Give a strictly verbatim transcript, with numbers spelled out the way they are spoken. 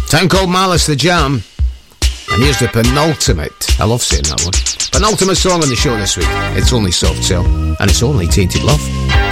Town Called Malice, The Jam. And here's the penultimate, I love saying that one, penultimate song on the show this week. It's only Soft Cell, and it's only Tainted Love.